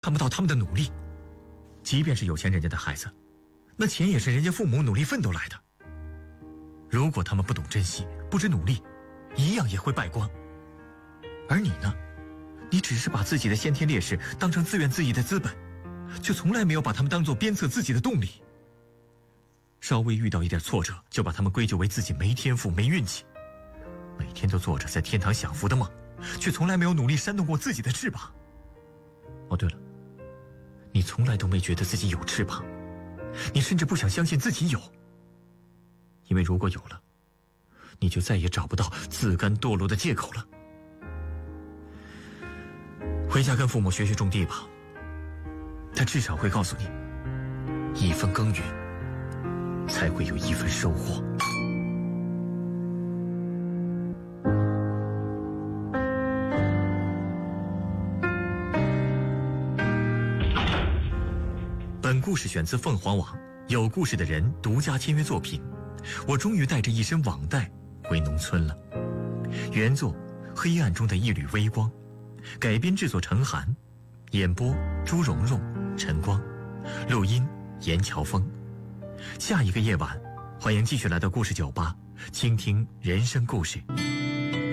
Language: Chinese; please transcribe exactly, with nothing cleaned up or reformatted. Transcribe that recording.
看不到他们的努力。即便是有钱人家的孩子，那钱也是人家父母努力奋斗来的。如果他们不懂珍惜，不知努力，一样也会败光。而你呢，你只是把自己的先天劣势当成自怨自艾的资本，却从来没有把他们当作鞭策自己的动力。稍微遇到一点挫折，就把他们归咎为自己没天赋没运气，每天都做着在天堂享福的梦，却从来没有努力扇动过自己的翅膀。哦对了，你从来都没觉得自己有翅膀，你甚至不想相信自己有，因为如果有了，你就再也找不到自甘堕落的借口了。回家跟父母学学种地吧，他至少会告诉你，一分耕耘才会有一分收获。本故事选自凤凰网有故事的人独家签约作品。我终于带着一身网袋回农村了。原作黑暗中的一缕微光，改编制作陈寒，演播朱蓉蓉、陈光，录音严乔峰。下一个夜晚，欢迎继续来到故事酒吧，倾听人生故事。